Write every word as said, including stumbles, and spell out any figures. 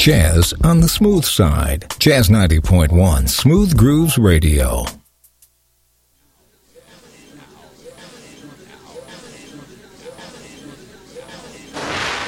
Jazz on the smooth side. Jazz ninety point one Smooth Grooves Radio.